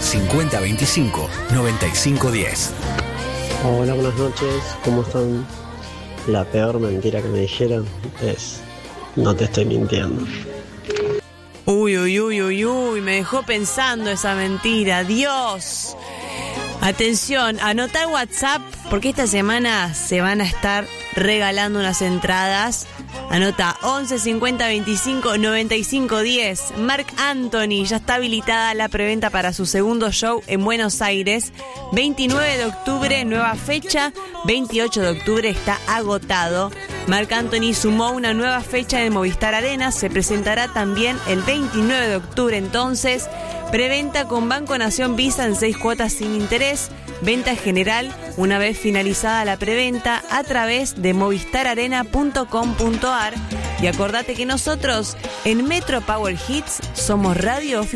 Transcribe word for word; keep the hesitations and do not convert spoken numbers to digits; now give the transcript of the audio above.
cincuenta veinticinco noventa y cinco diez. Hola, buenas noches, ¿cómo están? La peor mentira que me dijeron es: no te estoy mintiendo. Uy, uy, uy, uy, uy, me dejó pensando esa mentira, Dios. Atención, anotá el WhatsApp porque esta semana se van a estar regalando unas entradas. Anota once cincuenta veinticinco noventa y cinco diez. Marc Anthony, ya está habilitada la preventa para su segundo show en Buenos Aires. veintinueve de octubre, nueva fecha. veintiocho de octubre está agotado. Marc Anthony sumó una nueva fecha en Movistar Arena. Se presentará también el veintinueve de octubre entonces. Preventa con Banco Nación Visa en seis cuotas sin interés. Venta general una vez finalizada la preventa a través de movistar arena punto com punto ar. Y acordate que nosotros en Metro Power Hits somos radio oficial.